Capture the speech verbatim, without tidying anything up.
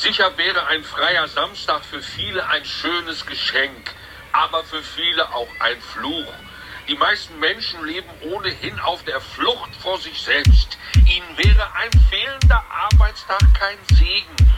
Sicher wäre ein freier Samstag für viele ein schönes Geschenk, aber für viele auch ein Fluch. Die meisten Menschen leben ohnehin auf der Flucht vor sich selbst. Ihnen wäre ein fehlender Arbeitstag kein Segen.